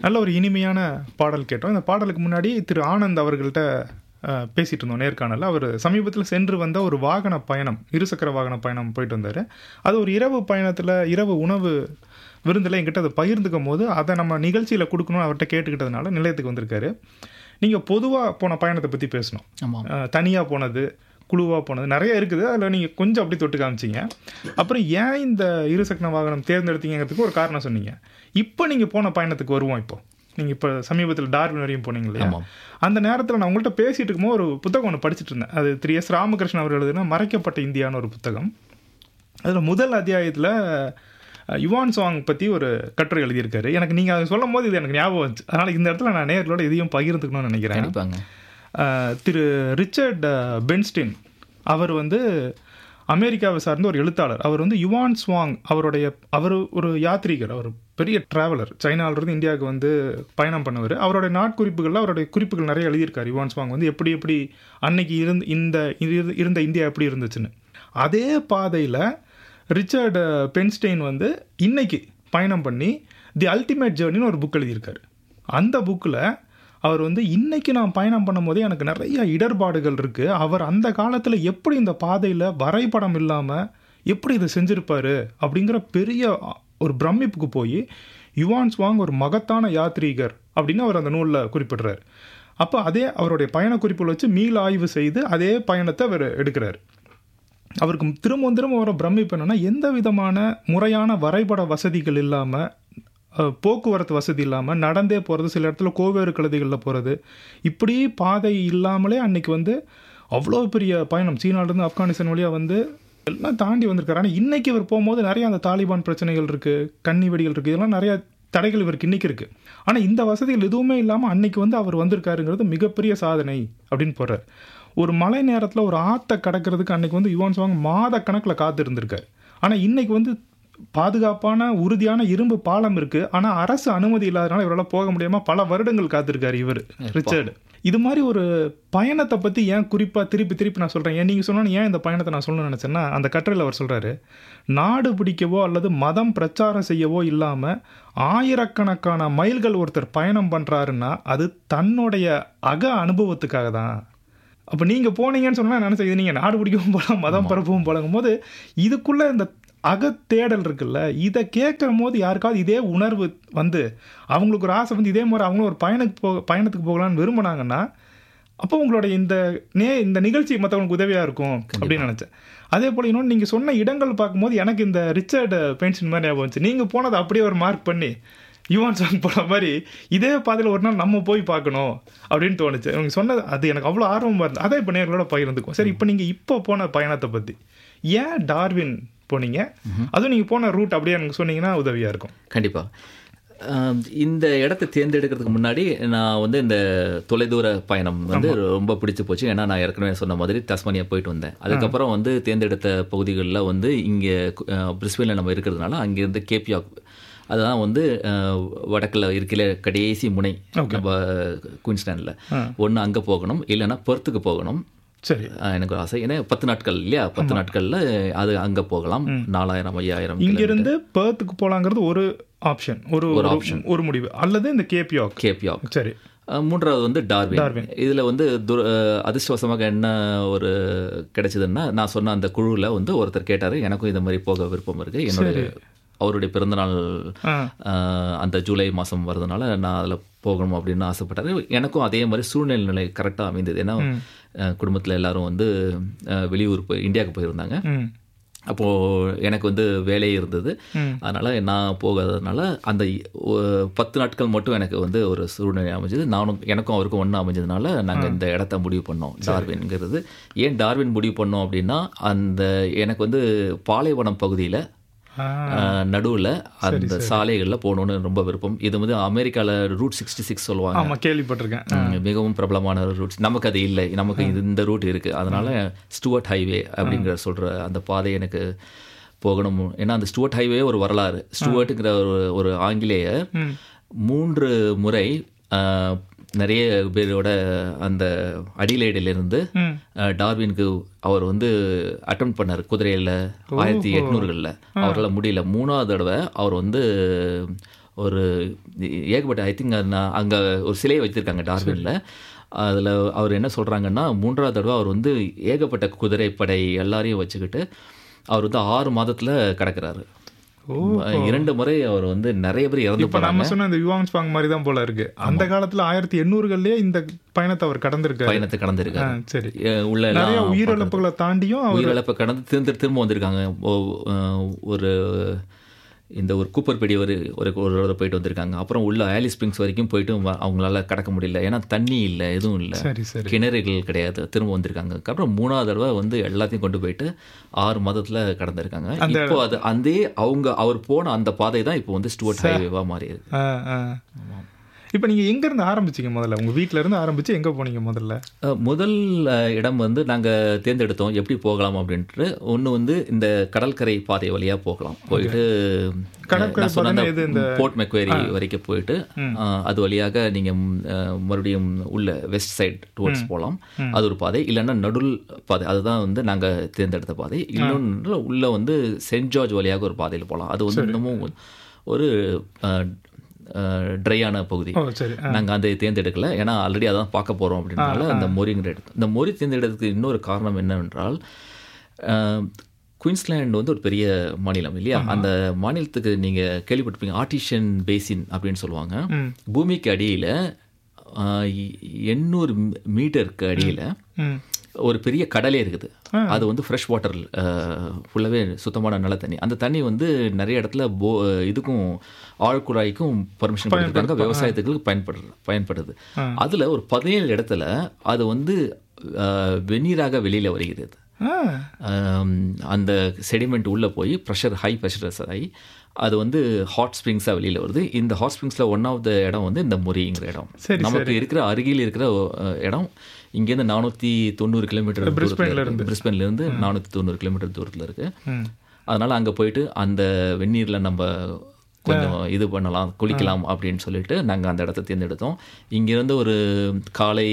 நல்ல ஒரு இனிமையான பாடல் கேட்டோம். இந்த பாடலுக்கு முன்னாடி திரு ஆனந்த் அவர்கள்ட்ட பேசிகிட்டு இருந்தோம் நேர்காணலில். அவர் சமீபத்தில் சென்று வந்த ஒரு வாகன பயணம், இருசக்கர வாகன பயணம் போயிட்டு வந்தார். அது ஒரு இரவு பயணத்தில், இரவு உணவு விருந்தில் என்கிட்ட அதை பகிர்ந்துக்கும் போது அதை நம்ம நிகழ்ச்சியில் கொடுக்கணும்னு அவர்கிட்ட கேட்டுக்கிட்டதுனால நிலையத்துக்கு வந்திருக்காரு. நீங்கள் பொதுவாக போன பயணத்தை பற்றி பேசணும். ஆமாம், தனியாக போனது, குழுவாக போனது நிறைய இருக்குது. அதில் நீங்கள் கொஞ்சம் அப்படி தொட்டு காமிச்சிங்க. அப்புறம் ஏன் இந்த இருசக்கர வாகனம் தேர்ந்தெடுத்தீங்கிறதுக்கு ஒரு காரணம் சொன்னீங்க. இப்போ நீங்கள் போன பயணத்துக்கு வருவோம். இப்போ நீங்கள் இப்போ சமீபத்தில் டார்வின் வரையும் போனீங்க இல்லையா? அந்த நேரத்தில் நான் உங்கள்கிட்ட பேசிகிட்டு இருக்கும்போது ஒரு புத்தகம் ஒன்று படிச்சுட்டு இருந்தேன். அது திரு எஸ் ராமகிருஷ்ணன் அவர் எழுதுனா மறைக்கப்பட்ட இந்தியான்னு ஒரு புத்தகம். அதில் முதல் அத்தியாயத்தில் யுவான் சாங் பற்றி ஒரு கட்டுரை எழுதியிருக்காரு. எனக்கு நீங்கள் அதை சொல்லும் போது இது எனக்கு ஞாபகம் வந்துச்சு. அதனால் இந்த இடத்துல நான் நேயர்களோட இதையும் பகிர்ந்துக்கணும்னு நினைக்கிறேன். திரு ரிச்சர்ட் பென்ஸ்டின் அவர் அமெரிக்காவை சார்ந்த ஒரு எழுத்தாளர். அவர் யுவான் சுவாங் அவர் ஒரு யாத்ரீகர், அவர் பெரிய டிராவலர். சைனாவிலிருந்து இந்தியாவுக்கு பயணம் பண்ணவர். அவருடைய நாட்குறிப்புகளில் அவருடைய குறிப்புகள் நிறைய எழுதியிருக்கார். யுவான் சுவாங் எப்படி அன்னைக்கு இருந்த இந்தியா எப்படி இருந்துச்சுன்னு. அதே பாதையில் ரிச்சர்ட் பென்ஸ்டெயின் இன்னைக்கு பயணம் பண்ணி தி அல்டிமேட் ஜேர்னின்னு ஒரு புக் எழுதியிருக்காரு. அந்த புக்கில் அவர் இன்னைக்கு நான் பயணம் பண்ணும் போதே எனக்கு நிறைய இடர்பாடுகள் இருக்குது. அவர் அந்த காலத்தில் எப்படி இந்த பாதையில் வரைபடம் இல்லாமல் எப்படி இதை செஞ்சுருப்பார் அப்படிங்கிற பெரிய ஒரு பிரமிப்புக்கு போய் யுவான் சுவாங் ஒரு மகத்தான யாத்ரீகர் அப்படின்னு அவர் அந்த நூலில் குறிப்பிடுறார். அப்போ அதே அவருடைய பயண குறிப்புகள் வச்சு மீள் ஆய்வு செய்து அதே பயணத்தை அவர் எடுக்கிறார். அவருக்கு திரும்ப வர பிரமிப்பு என்னென்னா, எந்த விதமான முறையான வரைபட வசதிகள் இல்லாமல், போக்குவரத்து வசதி இல்லாமல் நடந்தே போகிறது, சில இடத்துல கோவேறு கழுதைகளில் போகிறது, இப்படி பாதை இல்லாமலே அன்றைக்கி அவ்வளோ பெரிய பயணம் சீனாவிலேருந்து ஆப்கானிஸ்தான் வழியாக எல்லாம் தாண்டி வந்திருக்காரு. ஆனால் இன்றைக்கி இவர் போகும்போது நிறைய அந்த தாலிபான் பிரச்சனைகள் இருக்குது, கன்னி வெடிகள் இருக்குது, இதெல்லாம் நிறையா தடைகள் இவருக்கு இன்றைக்கி இருக்குது. ஆனால் இந்த வசதிகள் எதுவுமே இல்லாமல் அன்றைக்கி அவர் வந்திருக்காருங்கிறது மிகப்பெரிய சாதனை அப்படின்னு போகிறார். ஒரு மழை நேரத்தில் ஒரு ஆற்றை கடக்கிறதுக்கு அன்றைக்கி யுவான் சுவாங் மாத கணக்கில் காத்து இருந்திருக்காரு. ஆனால் இன்றைக்கி பாதுகாப்பான உறுதியான இரும்பு பாலம் இருக்குது. ஆனால் அரசு அனுமதி இல்லாதனால இவரால் போக முடியாமல் பல வருடங்கள் காத்திருக்காரு இவர் ரிச்சர்டு. இது மாதிரி ஒரு பயணத்தை பற்றி ஏன் குறிப்பாக திருப்பி நான் சொல்கிறேன், ஏன் நீங்கள் சொன்னோன்னு ஏன் இந்த பயணத்தை நான் சொல்லணும்னு நினச்சேன்னா, அந்த கட்டுரையில் அவர் சொல்கிறாரு, நாடு பிடிக்கவோ அல்லது மதம் பிரச்சாரம் செய்யவோ இல்லாமல் ஆயிரக்கணக்கான மைல்கள் ஒருத்தர் பயணம் பண்ணுறாருன்னா அது தன்னுடைய அனுபவத்துக்காக தான். அப்போ நீங்கள் போனீங்கன்னு சொன்னால் நினச்சேன், இது நீங்கள் நாடு பிடிக்கவும் போகலாம், மதம் பரப்பவும் போலங்கும் போது இதுக்குள்ளே இந்த அகத்தேடல் இருக்குல்ல, இதை கேட்கும் போது யாருக்காவது இதே உணர்வு அவங்களுக்கு ஒரு ஆசை இதே மாதிரி அவங்களும் ஒரு பயணத்துக்கு போகலான்னு விரும்பினாங்கன்னா அப்போ உங்களுடைய இந்த நிகழ்ச்சி மற்றவங்களுக்கு உதவியாக இருக்கும் அப்படின்னு நினச்சேன். அதே போல் இன்னொன்று நீங்கள் சொன்ன இடங்கள் பார்க்கும்போது எனக்கு இந்த ரிச்சர்ட் பென்ஸ்டின் மாதிரி ஞாபகம் வந்துச்சு. நீங்கள் போனதை அப்படியே ஒரு மார்க் பண்ணி யுவான் சாங் போன மாதிரி இதே பாதையில் ஒரு நாள் நம்ம போய் பார்க்கணும் அப்படின்னு தோணுச்சு. அவங்க சொன்னது அது எனக்கு அவ்வளோ ஆர்வமாக இருந்தது. அதை இப்போ நேர்களோட பகிர்ந்துக்கும். சரி, இப்போ நீங்கள் இப்போ போன பயணத்தை பற்றி, ஏன் டார்வின் போனீங்க, அதுவும் நீங்கள் போன ரூட் அப்படியே எனக்கு சொன்னீங்கன்னா உதவியாக இருக்கும். கண்டிப்பாக. இந்த இடத்தை தேர்ந்தெடுக்கிறதுக்கு முன்னாடி நான் இந்த தொலைதூர பயணம் ரொம்ப பிடிச்சி போச்சு. ஏன்னா நான் ஏற்கனவே சொன்ன மாதிரி தஸ்மானியா போயிட்டு வந்தேன். அதுக்கப்புறம் தேர்ந்தெடுத்த பகுதிகளில் இங்கே பிரிஸ்பேனில் நம்ம இருக்கிறதுனால அங்கேருந்து கேப்யாக், அதுதான் வடக்கில் இருக்கிற கடைசி முனை நம்ம குயின்ஸ்லாண்டில். ஒன்று அங்கே போகணும், இல்லைன்னா பெர்த்துக்கு போகணும். சரி, எனக்கு ஒரு ஆசை. ஏன்னா 10 நாட்கள் இல்லையா, 10 நாட்களில் அது அங்கே போகலாம். 4000 5000 இங்கிருந்து பெர்த்துக்கு போகலாங்கிறது ஒரு ஆப்ஷன், ஒரு ஆப்ஷன், ஒரு முடிவு. அல்லது இந்த கேப்யாக். சரி, மூன்றாவது டார்வின். இதில் அதிர்ஷ்டவசமாக என்ன ஒரு கிடைச்சதுன்னா, நான் சொன்ன அந்த குழுவில் ஒருத்தர் கேட்டார், எனக்கும் இந்த மாதிரி போக விருப்பம் இருக்குது, என்னுடைய அவருடைய பிறந்தநாள் அந்த ஜூலை மாதம் வர்றதுனால நான் அதில் போகணும் அப்படின்னு ஆசைப்பட்டார். எனக்கும் அதே மாதிரி சூழ்நிலை கரெக்டாக அமைந்தது. ஏன்னா குடும்பத்தில் எல்லாரும் வெளியூர் இந்தியாவுக்கு போயிருந்தாங்க. அப்போது எனக்கு வேலை இருந்தது. அதனால் நான் போகாததுனால அந்த 10 நாட்கள் மட்டும் எனக்கு ஒரு சூழ்நிலை அமைஞ்சது. எனக்கும் அவருக்கும் ஒன்றா அமைஞ்சதுனால நாங்கள் இந்த இடத்த முடிவு பண்ணோம், டார்வின்ங்கிறது. ஏன் டார்வின் முடிவு பண்ணோம் அப்படின்னா, அந்த எனக்கு பாலைவனம் பகுதியில் நடுவில் அந்த சாலைகளில் போகணுன்னு ரொம்ப விருப்பம். இது அமெரிக்காவில் ரூட் 66 சொல்லுவாங்க, கேள்விப்பட்டிருக்கேன். மிகவும் பிரபலமான ரூட்ஸ். நமக்கு அது இல்லை, நமக்கு இந்த ரூட் இருக்குது. அதனால் ஸ்டூவர்ட் ஹைவே அப்படிங்கிற சொல்கிற அந்த பாதை எனக்கு போகணும். ஏன்னா அந்த ஸ்டூவர்ட் ஹைவே ஒரு வரலாறு. ஸ்டூவர்ட்டுங்கிற ஒரு ஆங்கிலேயர் 3 முறை நிறைய பேரோட அந்த அடிலைடிலிருந்து டார்வினுக்கு அவர் அட்டெம்ப்ட் பண்ணார் குதிரையில் 1800களில். அவரால் முடியல. 3வது தடவை அவர் ஒரு ஏகப்பட்ட ஐ திங்க் அங்கே ஒரு சிலையை வச்சுருக்காங்க டார்வினில். அதில் அவர் என்ன சொல்கிறாங்கன்னா 3வது தடவை அவர் வந்து ஏகப்பட்ட குதிரைப்படை எல்லாரையும் வச்சுக்கிட்டு அவர் வந்து 6 மாதத்தில் கிடக்கிறாரு. 2 முறை அவர் வந்து நிறைய பேர் இறந்து போனாங்க. நம்ம சொன்ன இந்த யுவாங்ஸ்பாங் மாதிரி தான் போல இருக்கு. அந்த காலத்துல 1800களிலே இந்த பயணத்தை அவர் கடந்திருக்காரு. சரி, உள்ள நிறைய உயிரிழப்புகளை தாண்டியும் உயிரிழப்பை கடந்து திரும்ப வந்திருக்காங்க. ஒரு இந்த ஒரு கூப்பர்பெடி ஒரு போயிட்டு வந்திருக்காங்க. அப்புறம் உள்ள ஆலிஸ் ஸ்ப்ரிங்ஸ் வரைக்கும் போயிட்டு அவங்களால கடக்க முடியல, ஏன்னா தண்ணி இல்லை, எதுவும் இல்லை, கிணறுகள் கிடையாது. திரும்ப வந்திருக்காங்க. அப்புறம் 3வது தடவை வந்து எல்லாத்தையும் கொண்டு போயிட்டு 6 மாதத்துல கடந்திருக்காங்க. இப்போ அது அவர் போன அந்த பாதை தான் இப்போ வந்து ஸ்டூவர்ட் ஹைவேவா மாறி இருக்கு. இப்போ நீங்கள் எங்கேருந்து ஆரம்பிச்சிங்க? முதல்ல உங்கள் வீட்டில் இருந்து ஆரம்பித்து எங்கே போனீங்க? முதல் இடம் வந்து நாங்கள் தேர்ந்தெடுத்தோம் எப்படி போகலாம் அப்படின்ட்டு. ஒன்று வந்து இந்த கடற்கரை பாதை வழியாக போகலாம். போயிட்டு போர்ட் மெக்வேரி வரைக்கும் போயிட்டு அது வழியாக நீங்கள் மறுபடியும் உள்ள வெஸ்ட் சைட் டுவர்ட்ஸ் போகலாம். அது ஒரு பாதை. இல்லைன்னா நடுல் பாதை, அதுதான் வந்து நாங்கள் தேர்ந்தெடுத்த பாதை. இன்னொன்று உள்ள வந்து சென்ட் ஜார்ஜ் வழியாக ஒரு பாதையில் போகலாம். அது வந்து இன்னமும் ஒரு ட்ரையான பகுதி. நாங்கள் அதை தேர்ந்தெடுக்கல, ஏன்னா ஆல்ரெடி அதான் பார்க்க போகிறோம் அப்படின்னால அந்த மொரிங்கிற எடுத்து. இந்த மொரி தேர்ந்தெடுக்கிறதுக்கு இன்னொரு காரணம் என்னவென்றால், குயின்ஸ்லாண்ட் வந்து ஒரு பெரிய மாநிலம் இல்லையா? அந்த மாநிலத்துக்கு நீங்கள் கேள்விப்பட்டிருப்பீங்க, ஆர்டிஷியன் பேசின் அப்படின்னு சொல்லுவாங்க. பூமிக்கு அடியில் 800 மீட்டருக்கு அடியில் ஒரு பெரிய கடலே இருக்குது. அது வந்து ஃப்ரெஷ் வாட்டர், ஃபுல்லாகவே சுத்தமான நல்ல தண்ணி. அந்த தண்ணி வந்து நிறைய இடத்துல இதுக்கும் ஆழ்குழாய்க்கும் பர்மிஷன் கொடுத்துருக்காங்க, விவசாயத்துக்கு பயன்படுது. அதில் ஒரு 17 இடத்துல அது வந்து வெந்நீராக வெளியில் வருகிறது. அந்த செடிமெண்ட் உள்ளே போய் ஹை ப்ரெஷர் ஆகி அது வந்து ஹாட் ஸ்ப்ரிங்ஸாக வெளியில் வருது. இந்த ஹாட் ஸ்ப்ரிங்ஸில் ஒன் ஆஃப் த இடம் வந்து இந்த மொரிங்கிற இடம். நமக்கு இருக்கிற அருகில் இருக்கிற இடம் இங்கேருந்து 490 கிலோமீட்டர், பிரிஸ்பன்லேருந்து 490 கிலோமீட்டர் தூரத்தில் இருக்குது. அதனால் அங்கே போயிட்டு அந்த வெந்நீரில் நம்ம கொஞ்சம் இது பண்ணலாம், குளிக்கலாம் அப்படின்னு சொல்லிட்டு நாங்கள் அந்த இடத்த தேர்ந்தெடுத்தோம். இங்கேருந்து ஒரு காலை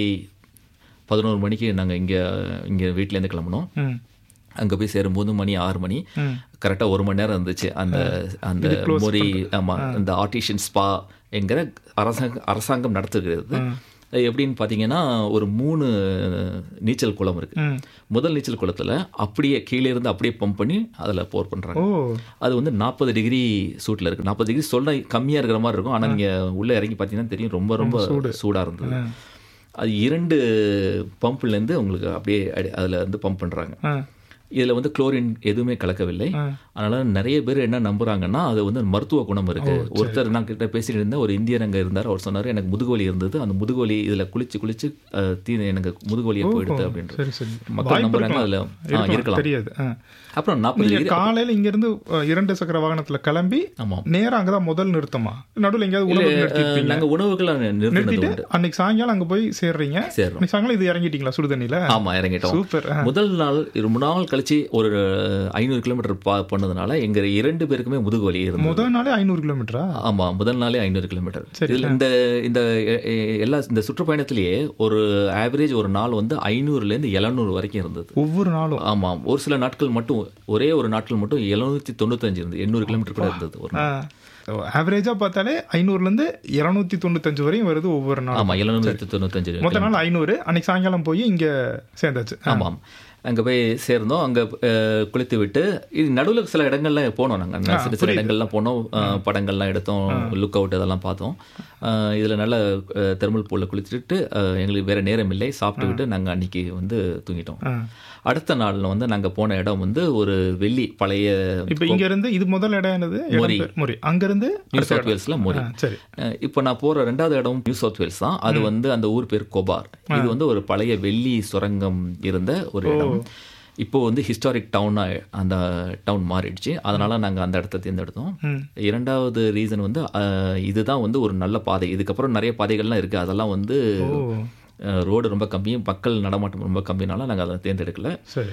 11 மணிக்கு நாங்கள் இங்கே வீட்டிலேருந்து கிளம்பினோம். அங்கே போய் சேரும்போது மணி 6 மணி, கரெக்டாக 1 மணி நேரம் இருந்துச்சு. அந்த மொரி, ஆமாம், இந்த ஆர்டிஷியன் ஸ்பா என்கிற அரசாங்கம் நடத்துகிறது. எப்படின்னு பார்த்தீங்கன்னா, ஒரு 3 நீச்சல் குளம் இருக்குது. முதல் நீச்சல் குளத்தில் அப்படியே கீழே இருந்து அப்படியே பம்ப் பண்ணி அதில் போர் பண்ணுறாங்க. அது வந்து 40 டிகிரி சூட்டில் இருக்குது. 40 டிகிரி சொல்ல கம்மியாக இருக்கிற மாதிரி இருக்கும், ஆனால் நீங்கள் உள்ளே இறங்கி பார்த்தீங்கன்னா தெரியும், ரொம்ப ரொம்ப சூடாக இருந்தது. அது 2 பம்ப்லேருந்து உங்களுக்கு அப்படியே அதில் வந்து பம்ப் பண்ணுறாங்க. இதில் வந்து குளோரின் எதுவுமே கலக்கவில்லை. அதனால் நிறைய பேர் என்ன நம்புகிறாங்கன்னா, அது வந்து மருத்துவ குணம் இருக்குது. ஒருத்தர் நான் கிட்ட பேசிட்டு இருந்தேன், ஒரு இந்தியர் அங்கே இருந்தார். அவர் சொன்னார், எனக்கு முதுகுவலி இருந்தது, அந்த முதுகுவலி இதில் குளிச்சு எனக்கு முதுகுவலியை போயிடுது அப்படின்ட்டு. மக்கள் நம்புறாங்க, அதில் இருக்கலாம். அப்புறம் 40 காலையில் இங்கேருந்து 2 சக்கர வாகனத்தில் கிளம்பி நேரம் அங்கே தான் முதல் நிறுத்தமா? நடுவில் எங்கேயாவது நாங்கள் உணவுகளை நிறுத்திட்டு அன்னைக்கு சாயங்காலம் அங்கே போய் சேர்றீங்க. சாயங்காலம் இது இறங்கிட்டீங்களா சுடுதண்ணியில்? ஆமாம், இறங்கிட்டோம். சூப்பர். முதல் நாள் 3 நாள் கழிச்சு ஒரு 500 கிலோமீட்டர் பண்ணதுனால எங்க 2 பேருக்குமே முதுகு வலி இருந்தது. முதல் நாளே 500 கிலோமீட்டரா? ஆமா, முதல் நாளே 500 கிலோமீட்டர். இந்த எல்லா இந்த சுற்றுப்பயணத்திலேயே ஒரு ஆவரேஜ் ஒரு நாள் வந்து 500லேருந்து 700 வரைக்கும் இருந்தது ஒவ்வொரு நாளும். ஆமா, ஒரு சில நாட்கள் மட்டும், ஒரே ஒரு நாட்கள் மட்டும் 795 இருந்தது, 800 கிலோமீட்டர் கூட இருந்தது ஒரு நாள். ஆவரேஜா பார்த்தாலே 500லேருந்து 295 வரையும் வருது ஒவ்வொரு நாள். ஆமா, 795. மொத்த நாள் 500. அன்னைக்கு சாயங்காலம் போய் இங்க சேர்ந்தாச்சு. ஆமாம், அங்கே போய் சேர்ந்தோம். அங்கே குளித்து விட்டு இது நடுவில் சில இடங்கள்லாம் போனோம். நாங்கள் சில இடங்கள்லாம் போனோம், படங்கள்லாம் எடுத்தோம், லுக் அவுட் இதெல்லாம் பார்த்தோம். இதில் நல்ல தெர்மல் பூலில் குளிச்சுட்டு எங்களுக்கு வேறு நேரம் இல்லை, சாப்பிட்டு விட்டு நாங்கள் அன்றைக்கி வந்து தூங்கிட்டோம். அடுத்த நாளில் வந்து நாங்கள் போன இடம் வந்து ஒரு வெள்ளி பழைய, இப்போ இங்கேருந்து இது முதல் இடம் என்னது? மொரி. அங்கேருந்து நியூ சவுத் வேல்ஸில் மொரி. இப்போ நான் போகிற 2வது இடம் நியூ சவுத் வேல்ஸ் தான். அது வந்து அந்த ஊர் பேர் கோபார். இது வந்து ஒரு பழைய வெள்ளி சுரங்கம் இருந்த ஒரு இடம். இப்போ வந்து ஹிஸ்டாரிக் டவுனாக அந்த டவுன் மாறிடுச்சு. அதனால் நாங்கள் அந்த இடத்த தேர்ந்தெடுத்தோம். 2வது ரீசன் வந்து இதுதான் வந்து ஒரு நல்ல பாதை. இதுக்கப்புறம் நிறைய பாதைகள்லாம் இருக்குது, அதெல்லாம் வந்து ரோடு ரொம்ப கம்மி, மக்கள் நடமாட்டம் ரொம்ப கம்மினால நாங்கள் அதை தேர்ந்தெடுக்கல.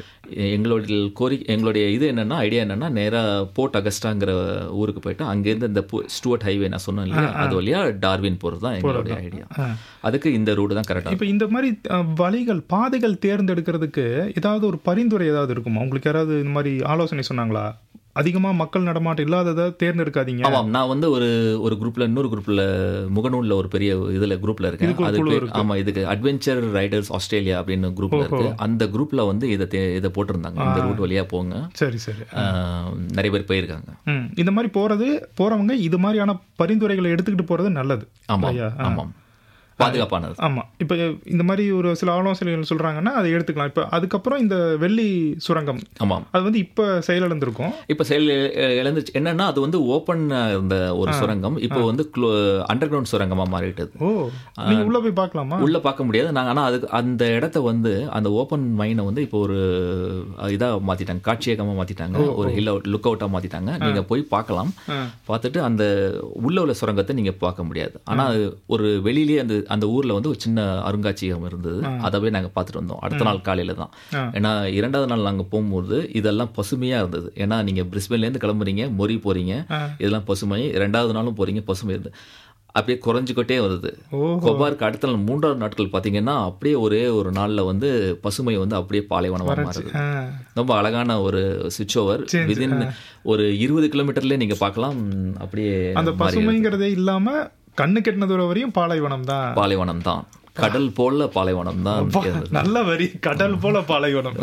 எங்களுடைய இது என்னென்னா, ஐடியா என்னென்னா, நேராக போர்ட் அகஸ்டாங்கிற ஊருக்கு போயிட்டு அங்கேருந்து இந்த ஸ்டூவர்ட் ஹைவே நான் சொன்னேன் இல்லையா, அது வழியாக டார்வின் போகிறது தான் எங்களுடைய ஐடியா. அதுக்கு இந்த ரூடு தான் கரெக்டாக. இப்போ இந்த மாதிரி வழிகள், பாதைகள் தேர்ந்தெடுக்கிறதுக்கு ஏதாவது ஒரு பரிந்துரை ஏதாவது இருக்குமா? உங்களுக்கு யாராவது இந்த மாதிரி ஆலோசனை சொன்னாங்களா? அதிகமா மக்கள் நடமாட்டம் இல்லாததை தேர்ந்தெடுக்காதீங்க. ஆமாம், நான் வந்து ஒரு குரூப்ல, இன்னொரு குரூப்ல, முகநூல்ல ஒரு பெரிய இதுல குரூப்ல இருக்கேன். அதுக்கு ஆமா, இதுக்கு அட்வென்ச்சர் ரைடர்ஸ் ஆஸ்திரேலியா அப்படின்னு குரூப்ல இருக்கு. அந்த குரூப்ல வந்து இதை போட்டிருந்தாங்க, இந்த ரூட் வழியா போங்க. சரி சரி. நிறைய பேர் போயிருக்காங்க. இந்த மாதிரி போறவங்க இது மாதிரியான பரிந்துரைகளை எடுத்துக்கிட்டு போறது நல்லது. ஆமாம் ஆமாம், பாதுகாப்பானது. ஆமாம். இப்போ இந்த மாதிரி ஒரு சில ஆலோசனைகள் சொல்கிறாங்கன்னா அதை எடுத்துக்கலாம். இப்போ அதுக்கப்புறம் இந்த வெள்ளி சுரங்கம், ஆமாம், அது வந்து இப்போ செயலிழந்திருக்கும். இப்போ செயல் இழந்துச்சு. என்னன்னா அது வந்து ஓப்பன் இருந்த ஒரு சுரங்கம், இப்போ வந்து அண்டர் கிரவுண்ட் சுரங்கமாக மாறிட்டது. ஓ, நீங்கள் உள்ளே போய் பார்க்கலாமா? உள்ளே பார்க்க முடியாது நாங்கள். ஆனால் அதுக்கு அந்த இடத்த வந்து அந்த ஓப்பன் மைனை வந்து இப்போ ஒரு இதாக மாற்றிட்டாங்க, காட்சியகமாக மாற்றிட்டாங்க, ஒரு லுக் அவுட்டாக மாற்றிட்டாங்க. நீங்கள் போய் பார்க்கலாம். பார்த்துட்டு அந்த உள்ள சுரங்கத்தை நீங்கள் பார்க்க முடியாது. ஆனால் ஒரு வெளியிலேயே அந்த ஊர்ல வந்து ஒரு சின்ன அருங்காட்சியகம் இருந்தது. அதவே நாங்கள் பார்த்துட்டு வந்தோம். அடுத்த நாள் காலையில தான். ஏன்னா 2வது நாள் நாங்கள் போகும்போது இதெல்லாம் பசுமையா இருந்தது. ஏன்னா நீங்க பிரிஸ்பேன்லேருந்து கிளம்புறீங்க, மொரி போறீங்க, இதெல்லாம் பசுமை. 2வது நாளும் போறீங்க, பசுமை இருந்து அப்படியே குறைஞ்சிக்கிட்டே வருது. கொபாருக்கு அடுத்த நாள் 3வது நாட்கள் பார்த்தீங்கன்னா அப்படியே ஒரே ஒரு நாளில் வந்து பசுமை வந்து அப்படியே பாலைவனமாக மாறுது. ரொம்ப அழகான ஒரு சுவிட்ச் ஓவர். விதின் ஒரு 20 கிலோமீட்டர்லேயே நீங்க பார்க்கலாம். அப்படியே அந்த பசுமைங்கிறதே இல்லாம கண்ணு கெட்டின தூரம் வரையும் பாலைவனம் தான். கடல் போல பாலைவனம் தான். நல்ல வரி, கடல் போல பாலைவனம்.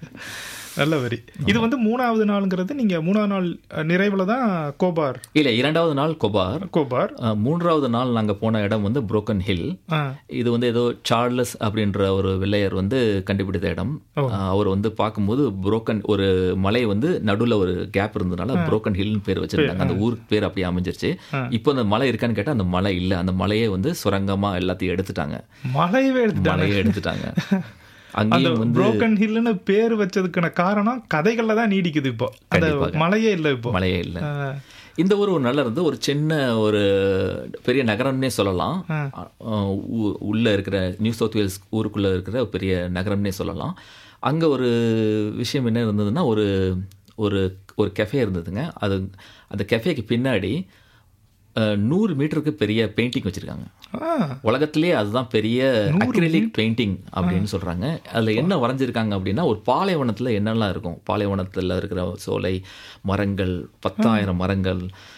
நல்ல வரி. இது வந்து 3வது நாள்ங்கிறது நீங்க 3வது நாள் நிறைவுல தான் கோபார் இல்ல, 2வது நாள் கோபார். 3வது நாள் நாங்க போன இடம் வந்து புரோக்கன் ஹில். இது வந்து ஏதோ சார்லஸ் அப்படின்ற ஒரு வெள்ளையர் வந்து கண்டுபிடித்த இடம். அவர் வந்து பார்க்கும்போது புரோக்கன் ஒரு மலை வந்து நடுவில் ஒரு கேப் இருந்ததுனால புரோக்கன் ஹில்னு பேர் வச்சிருந்தாங்க. அந்த ஊருக்கு பேர் அப்படியே அமைஞ்சிருச்சு. இப்போ அந்த மலை இருக்கான்னு கேட்டா அந்த மலை இல்லை. அந்த மலையே வந்து சுரங்கமா எல்லாத்தையும் எடுத்துட்டாங்க. மலையே எடுத்துட்டாங்க. அங்கேயும் வந்து புரோக்கன் ஹில்னு பேர் வச்சதுக்கான காரணம் கதைகள்ல தான் நீடிக்குது. இப்போ அந்த மலையே இல்லை. இந்த ஊர் ஒரு நல்ல இருந்து ஒரு சின்ன ஒரு பெரிய நகரம்னே சொல்லலாம். உள்ள இருக்கிற நியூ சவுத் வேல்ஸ் ஊருக்குள்ள இருக்கிற ஒரு பெரிய நகரம்னே சொல்லலாம். அங்க ஒரு விஷயம் என்ன இருந்ததுன்னா, ஒரு ஒரு கெஃபே இருந்ததுங்க. அது அந்த கெஃபேக்கு பின்னாடி 100 மீட்டருக்கு பெரிய பெயிண்டிங் வச்சிருக்காங்க. உலகத்திலேயே அதுதான் பெரிய அக்ரிலிக் பெயிண்டிங் அப்படின்னு சொல்றாங்க. அதுல என்ன வரைஞ்சிருக்காங்க அப்படின்னா, ஒரு பாலைவனத்துல என்னெல்லாம் இருக்கும், பாலைவனத்துல இருக்கிற சோலை மரங்கள், 10,000 மரங்கள்,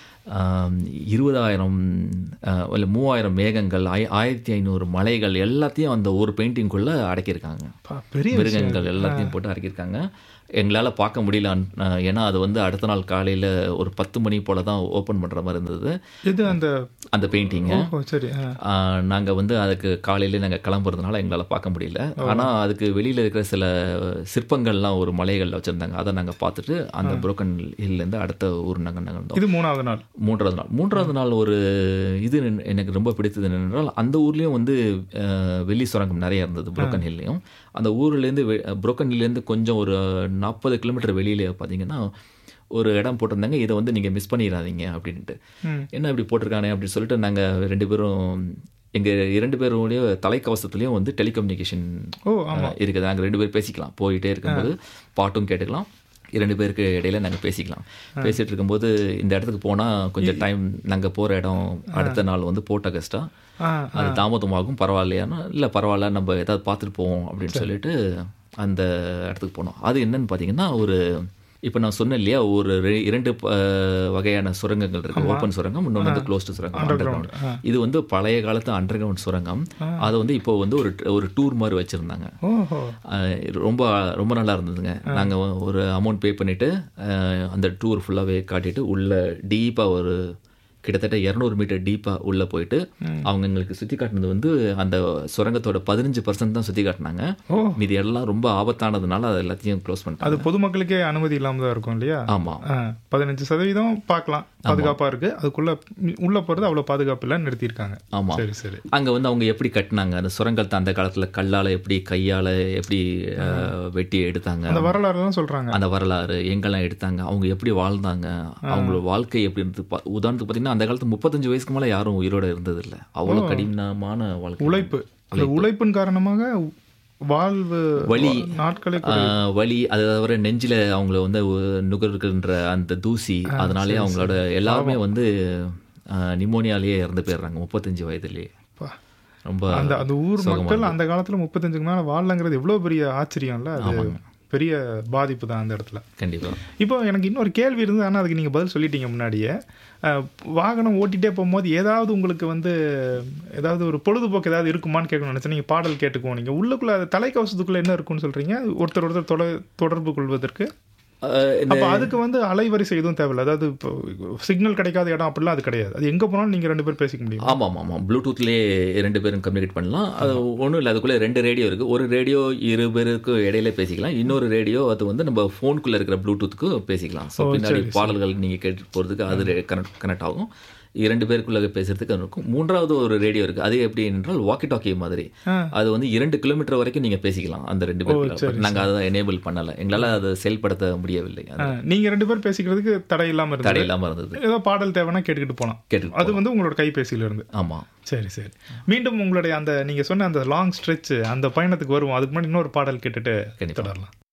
20,000 இல்லை 3,000 மேகங்கள், 1,500 மலைகள் எல்லாத்தையும் அந்த ஒரு பெயிண்டிங்குள்ள அடக்கியிருக்காங்க. மிருகங்கள் எல்லாத்தையும் போட்டு அடக்கியிருக்காங்க. எங்களால் பார்க்க முடியல. ஏன்னா அது வந்து அடுத்த நாள் காலையில் ஒரு 10 மணி போல தான் ஓப்பன் பண்ணுற மாதிரி இருந்தது. இது அந்த பெயிண்டிங்கு. சரி, நாங்கள் வந்து அதுக்கு காலையிலே நாங்கள் கிளம்புறதுனால எங்களால் பார்க்க முடியல. ஆனால் அதுக்கு வெளியில் இருக்கிற சில சிற்பங்கள்லாம் ஒரு மலைகளில் வச்சுருந்தாங்க. அதை நாங்கள் பார்த்துட்டு அந்த புரோக்கன் ஹில்லேருந்து அடுத்த ஊர் நாங்கள் நகர்ந்தோம். இது 3வது நாள். ஒரு இது எனக்கு ரொம்ப பிடித்தது என்னென்றால், அந்த ஊர்லேயும் வந்து வெள்ளி சுரங்கம் நிறைய இருந்தது. புரோக்கன் ஹில்லையும் அந்த ஊர்லேருந்து புரோக்கன் ஹில்லேருந்து கொஞ்சம் ஒரு 40 கிலோமீட்டர் வெளியில பார்த்தீங்கன்னா ஒரு இடம் போட்டிருந்தாங்க. இதை வந்து நீங்கள் மிஸ் பண்ணிடாதீங்க அப்படின்ட்டு. என்ன இப்படி போட்டிருக்கானே அப்படின்னு சொல்லிட்டு நாங்கள் 2 பேரும் எங்கள் 2 பேருடைய தலைக்கவசத்துலேயும் வந்து டெலிகம்யூனிகேஷன் இருக்குது. நாங்கள் 2 பேர் பேசிக்கலாம். போயிட்டே இருக்கும்போது பாட்டும் கேட்டுக்கலாம். 2 பேருக்கு இடையில நாங்கள் பேசிகிட்டு இருக்கும்போது, இந்த இடத்துக்கு போனால் கொஞ்சம் டைம், நாங்கள் போகிற இடம் அடுத்த நாள் வந்து போர்ட் அகஸ்டா, அது தாமதமாகும், பரவாயில்லையானா இல்லை பரவாயில்ல, நம்ம ஏதாவது பார்த்துட்டு போவோம் அப்படின்னு சொல்லிட்டு அந்த இடத்துக்கு போனோம். அது என்னன்னு பார்த்தீங்கன்னா, இப்போ நான் சொன்னேன் இல்லையா, ஒரு 2 வகையான சுரங்கங்கள் இருக்குது. ஓப்பன் சுரங்கம், இன்னொன்று வந்து க்ளோஸ்டு சுரங்கம், அண்டர் கிரவுண்ட். இது வந்து பழைய காலத்து அண்டர் கிரவுண்ட் சுரங்கம். அதை வந்து இப்போ வந்து ஒரு டூர் மாதிரி வச்சுருந்தாங்க. ரொம்ப ரொம்ப நல்லா இருந்ததுங்க. நாங்கள் ஒரு அமௌண்ட் பே பண்ணிவிட்டு அந்த டூர் ஃபுல்லாகவே காட்டிட்டு உள்ள டீப்பாக ஒரு கிட்டத்தட்ட 200 மீட்டர் டீப்பாக உள்ளே போயிட்டு அவங்க எங்களுக்கு சுற்றி காட்டினது வந்து அந்த சுரங்கத்தோட 15% தான் சுற்றி காட்டினாங்க. மீதி எல்லாம் ரொம்ப ஆபத்தானதுனால அது எல்லாத்தையும் க்ளோஸ் பண்ணிட்டாங்க. அது பொதுமக்களுக்கே அனுமதி இல்லாமல் தான் இருக்கும் இல்லையா? ஆமாம், 15% பார்க்கலாம், பாதுகாப்பாக இருக்குது. அதுக்குள்ளே உள்ளே போகிறது அவ்வளோ பாதுகாப்பு இல்லைன்னு நிறுத்தியிருக்காங்க. ஆமாம், சரி சரி. அங்கே வந்து அவங்க எப்படி கட்டினாங்க அந்த சுரங்கத்தை, அந்த காலத்தில் கல்லால் எப்படி, கையால் எப்படி வெட்டி எடுத்தாங்க, அந்த வரலாறுலாம் சொல்கிறாங்க. அந்த வரலாறு எங்கெல்லாம் எடுத்தாங்க, அவங்க எப்படி வாழ்ந்தாங்க, அவங்களோட வாழ்க்கை எப்படி இருந்தது. உதாரணத்துக்கு பார்த்தீங்கன்னா, அந்த காலத்து 35 வயசுக்கு மேலே யாரும் உயிரோட இருந்தது இல்லை. அவ்வளோ கடினமான வாழ்க்கை, உழைப்பு. அந்த உழைப்பின் காரணமாக வாழ்வு, வலி, நாட்களை வலி, அதை தவிர நெஞ்சில் அவங்கள வந்து நுகர்கின்ற அந்த தூசி, அதனாலேயே அவங்களோட எல்லாருமே வந்து நிமோனியாலேயே இறந்து போயிடுறாங்க 35 வயதுலேயே. ரொம்ப அந்த ஊர் மக்கள் அந்த காலத்தில் 35க்கு மேலே வாழலங்கிறது எவ்வளோ பெரிய ஆச்சரியம்ல. அது பெரிய பாதிப்பு தான் அந்த இடத்துல. கண்டிப்பாக. இப்போ எனக்கு இன்னொரு கேள்வி இருந்தது, ஆனால் அதுக்கு நீங்கள் பதில் சொல்லிட்டீங்க முன்னாடியே. வாகனம் ஓட்டிகிட்டே போகும்போது ஏதாவது உங்களுக்கு வந்து ஏதாவது ஒரு பொழுதுபோக்கு ஏதாவது இருக்குமான்னு கேட்கணும்னு நினச்சேன். நீங்கள் பாடல் கேட்டுக்குவோம், நீங்கள் உள்ளுக்குள்ளே தலைக்கவசத்துக்குள்ளே என்ன இருக்குன்னு சொல்கிறீங்க, ஒருத்தர் தொடர்பு கொள்வதற்கு. அப்போ அதுக்கு வந்து அலைவரிசை எதுவும் தேவையில்லை, அதாவது இப்போ சிக்னல் கிடைக்காத இடம் அப்படிலாம் அது கிடையாது, அது எங்கே போனாலும் நீங்கள் 2 பேர் பேசிக்க முடியும். ஆமாம், ப்ளூடூத்லேயே 2 பேரும் கம்யூனிகேட் பண்ணலாம். அது ஒன்றும் இல்லை, அதுக்குள்ளே 2 ரேடியோ இருக்குது. ஒரு ரேடியோ 2 பேருக்கு இடையில பேசிக்கலாம், இன்னொரு ரேடியோ அது வந்து நம்ம ஃபோனுக்குள்ளே இருக்கிற ப்ளூடூத்துக்கு பேசிக்கலாம். ஸோ பின்னாடி பாடல்கள் நீங்கள் கேட்டு போகிறதுக்கு அது கனெக்ட் ஆகும், 2 பேருக்குள்ள பேசுறதுக்கு இருக்கும். 3வது ஒரு ரேடியோ இருக்குது, அது எப்படி என்றால் வாக்கி டாக்கி மாதிரி. அது வந்து 2 கிலோமீட்டர் வரைக்கும் நீங்கள் பேசிக்கலாம் அந்த 2 பேருக்குள்ள. நாங்கள் அதை எனேபிள் பண்ணலை, எங்களால் அதை செயல்படுத்த முடியவில்லை. நீங்கள் 2 பேர் பேசிக்கிறதுக்கு தடை இல்லாமல் இருந்தது. ஏதோ பாடல் தேவைன்னா கேட்டுக்கிட்டு போகலாம், அது வந்து உங்களோட கைபேசியில இருந்து. ஆமாம். சரி. மீண்டும் உங்களுடைய அந்த நீங்கள் சொன்ன அந்த லாங் ஸ்ட்ரெச் அந்த பயணத்துக்கு வருவோம். அதுக்கு முன்னாடி இன்னொரு பாடல் கேட்டுட்டு தொடரலாம்.